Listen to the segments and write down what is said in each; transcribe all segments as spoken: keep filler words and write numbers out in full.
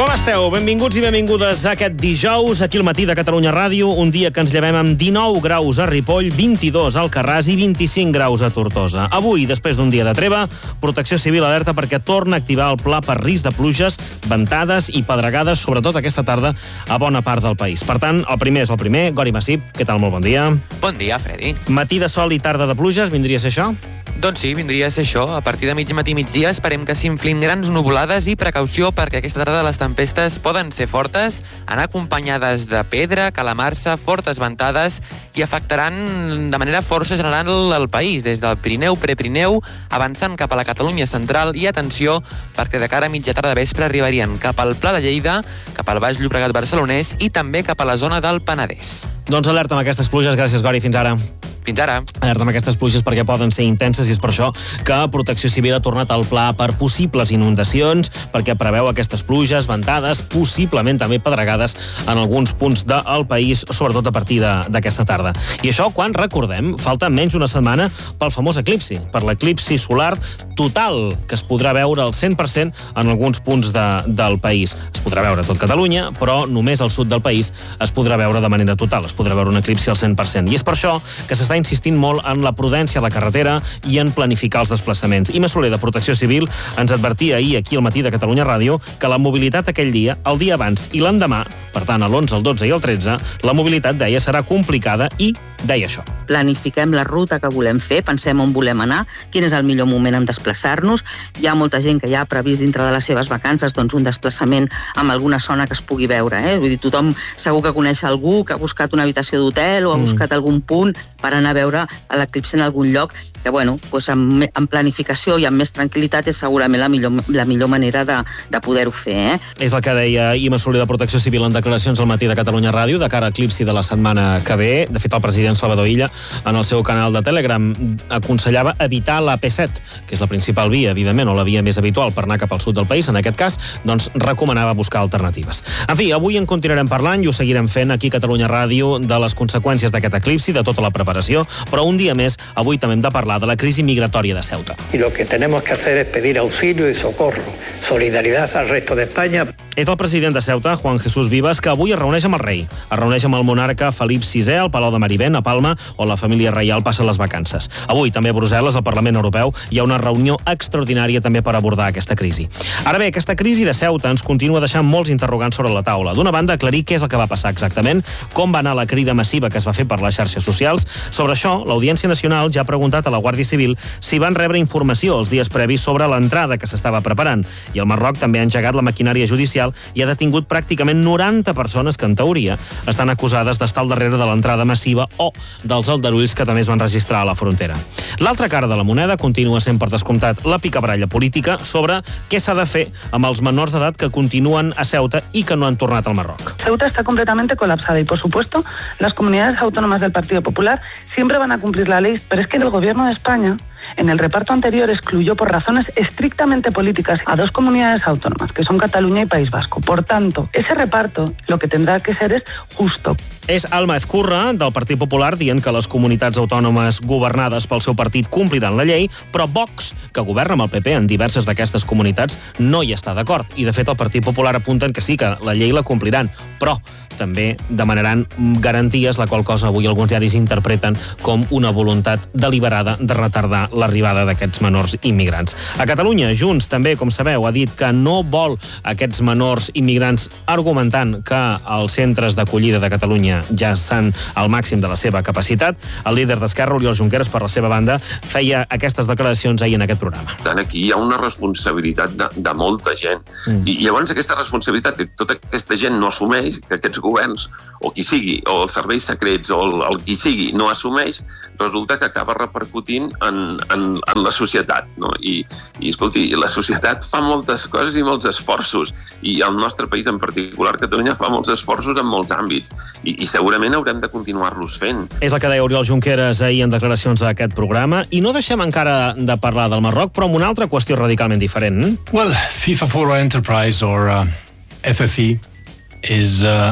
Com esteu? Benvinguts i benvingudes a aquest dijous, aquí al matí de Catalunya Ràdio, un dia que ens llevem amb dinou graus a Ripoll, vint-i-dos a Alcarràs i vint-i-cinc graus a Tortosa. Avui, després d'un dia de treva, Protecció Civil alerta perquè torna a activar el pla per risc de pluges, ventades i pedregades, sobretot aquesta tarda, a bona part del país. Per tant, el primer és el primer. Gori Massip, què tal? Molt bon dia. Bon dia, Freddy. Matí de sol i tarda de pluges, vindria a ser això? Doncs sí, vindria a ser això. A partir de mig matí i migdia esperem que s'inflin grans nuvolades i precaució perquè aquesta tarda les tempestes poden ser fortes, anar acompanyades de pedra, calamarsa, fortes ventades i afectaran de manera força general el país, des del Pirineu, Prepirineu, avançant cap a la Catalunya central i atenció perquè de cara a mitja tarda de vespre arribarien cap al Pla de Lleida, cap al Baix Llobregat barcelonès i també cap a la zona del Penedès. Doncs alerta amb aquestes pluges. Gràcies, Gori. Fins ara. Fins ara. Alerta amb aquestes pluges perquè poden ser intenses i és per això que Protecció Civil ha tornat al pla per possibles inundacions, perquè preveu aquestes pluges, ventades, possiblement també pedregades en alguns punts del país, sobretot a partir d'aquesta tarda. I això quan, recordem, falta menys d'una setmana pel famós eclipsi, per l'eclipsi solar total, que es podrà veure al cent per cent en alguns punts de, del país. Es podrà veure a tot Catalunya, però només al sud del país es podrà veure de manera total, es podrà veure un eclipsi al cent per cent. I és per això que s'està insistint molt en la prudència a la carretera i en planificar els desplaçaments. Ima Soler, de Protecció Civil, ens advertia ahir aquí al matí de Catalunya Ràdio que la mobilitat aquell dia, el dia abans i l'endemà, per tant, a l'onze, el dotze i el tretze, la mobilitat, deia, serà complicada i deia això. Planifiquem la ruta que volem fer, pensem on volem anar, quin és el millor moment en desplaçar-nos. Hi ha molta gent que ja ha previst dintre de les seves vacances doncs, un desplaçament amb alguna zona que es pugui veure. Eh? Vull dir, tothom segur que coneix algú que ha buscat una habitació d'hotel o ha buscat mm. algun punt per anar a veure l'eclipsi en algun lloc, que bueno, doncs amb, amb planificació i amb més tranquil·litat és segurament la millor, la millor manera de, de poder-ho fer. Eh? És el que deia Ima Soler, de Protecció Civil, en declaracions al matí de Catalunya Ràdio, de cara a l'eclipsi de la setmana que ve. De fet, el president Salvador Illa, en el seu canal de Telegram, aconsellava evitar la P set, que és la principal via, evidentment, o la via més habitual per anar cap al sud del país. En aquest cas, doncs, recomanava buscar alternatives. En fi, avui en continuarem parlant i ho seguirem fent aquí a Catalunya Ràdio de les conseqüències d'aquest eclipsi, de tota la preparació, però un dia més, avui també hem de parlar de la crisi migratòria de Ceuta. Y lo que tenemos que hacer es pedir auxilio y socorro, solidaridad al resto de España. És el president de Ceuta, Juan Jesús Vivas, que avui es reuneix amb el rei. Es reuneix amb el monarca Felip sisè al Palau de Marivent, a Palma, on la família reial passa les vacances. Avui, també a Brussel·les, al Parlament Europeu, hi ha una reunió extraordinària també per abordar aquesta crisi. Ara bé, aquesta crisi de Ceuta ens continua deixant molts interrogants sobre la taula. D'una banda, aclarir què és el que va passar exactament, com va anar la crida massiva que es va fer per les xarxes socials. Sobre això, l'Audiència Nacional ja ha preguntat a la Guàrdia Civil si van rebre informació els dies previs sobre l'entrada que s'estava preparant. I el Marroc també ha engegat la maquinària judicial i ha detingut pràcticament noranta persones que, en teoria, estan acusades d'estar al darrere de l'entrada massiva o dels aldarulls que també es van registrar a la frontera. L'altra cara de la moneda continua sent, per descomptat, la picabaralla política sobre què s'ha de fer amb els menors d'edat que continuen a Ceuta i que no han tornat al Marroc. Ceuta está completamente colapsada y, por supuesto, las comunidades autónomas del Partido Popular siempre van a cumplir la ley, pero es que el gobierno de España en el reparto anterior excluyó por razones estrictamente políticas a dos comunidades autónomas, que son Cataluña y País Vasco. Por tanto, ese reparto lo que tendrá que ser es justo. És Alma Ezcurra, del Partit Popular, dient que les comunitats autònomes governades pel seu partit compliran la llei, però Vox, que governa amb el P P en diverses d'aquestes comunitats, no hi està d'acord. I, de fet, el Partit Popular apunten que sí, que la llei la compliran, però també demanaran garanties, la qual cosa avui alguns diaris interpreten com una voluntat deliberada de retardar l'arribada d'aquests menors immigrants. A Catalunya, Junts també, com sabeu, ha dit que no vol aquests menors immigrants, argumentant que els centres d'acollida de Catalunya ja estan al màxim de la seva capacitat. El líder d'Esquerra, Oriol Junqueras, per la seva banda, feia aquestes declaracions ahir en aquest programa. Tant aquí hi ha una responsabilitat de, de molta gent. Mm. I llavors aquesta responsabilitat que tota aquesta gent no assumeix, que aquests governs, o qui sigui, o els serveis secrets, o el, el qui sigui, no assumeix, resulta que acaba repercutint en, en, en la societat. No? I, i, escolti, la societat fa moltes coses i molts esforços, i el nostre país, en particular Catalunya, fa molts esforços en molts àmbits. I, i segurament haurem de continuar-los fent. És el que deia Oriol Junqueras ahir en declaracions a aquest programa. I no deixem encara de parlar del Marroc, però amb una altra qüestió radicalment diferent. Well, FIFA Foro Enterprise, or uh, F F E, is uh,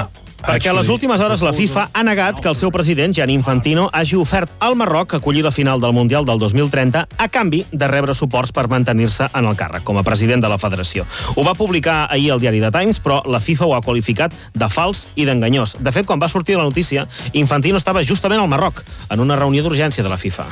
Perquè a les últimes hores la FIFA ha negat que el seu president, Gianni Infantino, hagi ofert al Marroc acollir la final del Mundial del dos mil trenta a canvi de rebre suports per mantenir-se en el càrrec com a president de la federació. Ho va publicar ahir al diari The Times, però la FIFA ho ha qualificat de fals i d'enganyós. De fet, quan va sortir la notícia, Infantino estava justament al Marroc, en una reunió d'urgència de la FIFA.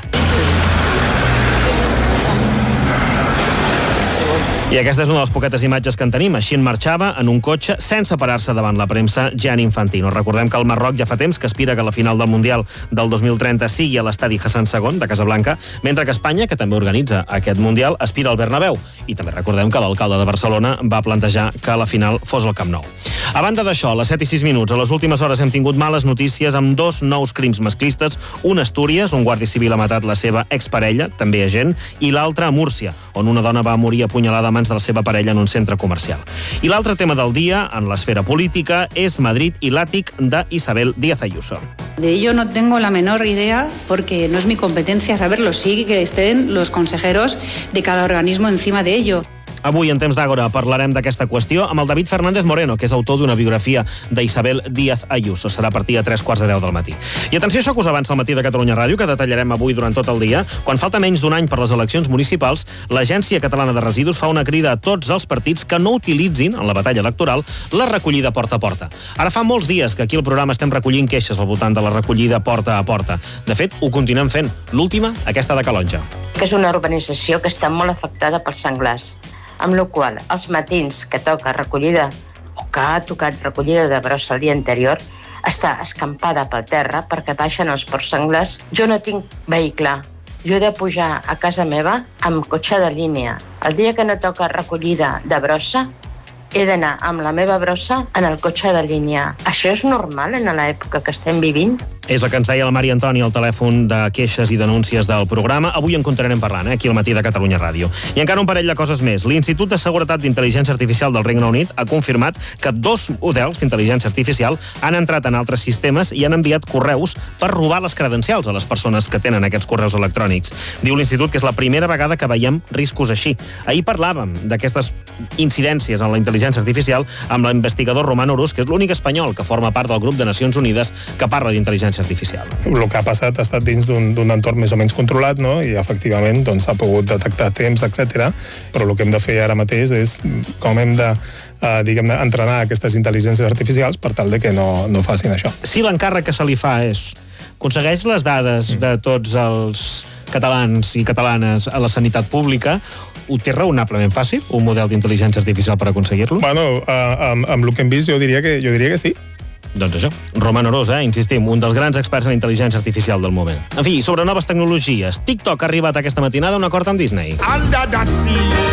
I aquesta és una de les poquetes imatges que en tenim. Així en marxava en un cotxe sense parar-se davant la premsa Gianni Infantino. Recordem que el Marroc ja fa temps que aspira que la final del Mundial del dos mil trenta sigui a l'estadi Hassan segon de Casablanca, mentre que Espanya, que també organitza aquest Mundial, aspira al Bernabéu. I també recordem que l'alcalde de Barcelona va plantejar que la final fos al Camp Nou. A banda d'això, a les set i sis minuts, a les últimes hores hem tingut males notícies amb dos nous crims masclistes. Un a Astúries, un guàrdia civil ha matat la seva exparella, també agent, i l'altre a Múrcia, on una dona va morir apunyalada a mans de la seva parella en un centre comercial. I l'altre tema del dia, en l'esfera política, és Madrid i l'àtic d'Isabel Díaz Ayuso. De ello no tengo la menor idea porque no es mi competencia saberlo. Sí que estén los consejeros de cada organismo encima de ello. Avui, en Temps d'Àgora, parlarem d'aquesta qüestió amb el David Fernández Moreno, que és autor d'una biografia d'Isabel Díaz Ayuso. Serà a partir de tres quarts de deu del matí. I atenció a això que us avança al matí de Catalunya Ràdio, que detallarem avui durant tot el dia. Quan falta menys d'un any per les eleccions municipals, l'Agència Catalana de Residus fa una crida a tots els partits que no utilitzin, en la batalla electoral, la recollida porta a porta. Ara fa molts dies que aquí al programa estem recollint queixes al voltant de la recollida porta a porta. De fet, ho continuem fent. L'última, aquesta de Calonja. Que és una urbanització que està molt afectada pels senglars, amb la qual els matins que toca recollida o que ha tocat recollida de brossa el dia anterior està escampada pel terra perquè baixen els porcs senglars. Jo no tinc vehicle, jo he de pujar a casa meva amb cotxe de línia. El dia que no toca recollida de brossa he d'anar amb la meva brossa en el cotxe de línia. Això és normal en l'època que estem vivint? És el que ens deia la Mari Antoni al telèfon de queixes i denúncies del programa. Avui en continuarem parlant, eh, aquí al matí de Catalunya Ràdio. I encara un parell de coses més. L'Institut de Seguretat d'Intel·ligència Artificial del Regne Unit ha confirmat que dos models d'intel·ligència artificial han entrat en altres sistemes i han enviat correus per robar les credencials a les persones que tenen aquests correus electrònics. Diu l'Institut que és la primera vegada que veiem riscos així. Ahir parlàvem d'aquestes incidències en la intel·ligència artificial amb l'investigador Román Orús, que és l'únic espanyol que forma part del grup de Nacions Unides que parla d'intel·ligència artificial. El que ha passat ha estat dins d'un entorn més o menys controlat, no? I efectivament doncs, s'ha pogut detectar temps, etcètera. Però el que hem de fer ara mateix és com hem de Uh, diguem-ne, entrenar aquestes intel·ligències artificials per tal de que no, no facin això. Si l'encàrrec que se li fa és aconsegueix les dades de tots els catalans i catalanes a la sanitat pública, ho té raonablement fàcil, un model d'intel·ligència artificial per aconseguir-lo? Bueno, uh, amb, amb el que hem vist jo diria que, jo diria que sí. Doncs això, Román Orós, eh? Insistim, un dels grans experts en intel·ligència artificial del moment. En fi, sobre noves tecnologies, TikTok ha arribat aquesta matinada a un acord amb Disney. Under the sea,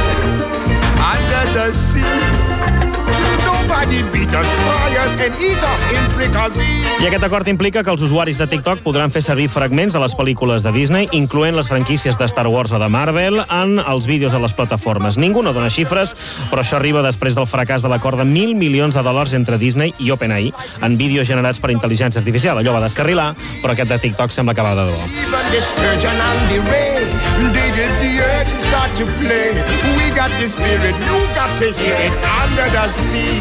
under the sea. Nobody beat us, fry us and eat us in fricassee. I aquest acord implica que els usuaris de TikTok podran fer servir fragments de les pel·lícules de Disney, incloent les franquícies de Star Wars o de Marvel, en els vídeos a les plataformes. Ningú no dona xifres, però això arriba després del fracàs de l'acord de mil milions de dòlars entre Disney i OpenAI en vídeos generats per intel·ligència artificial. Allò va descarrilar, però aquest de TikTok sembla que va de debò. Even the sturgeon and the ray, they did the earth and start to play. We got the spirit, you got to hear it under the sea.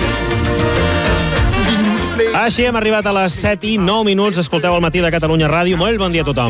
Així hem arribat a les set i nou minuts. Escolteu el matí de Catalunya Ràdio. Molt bon dia a tothom.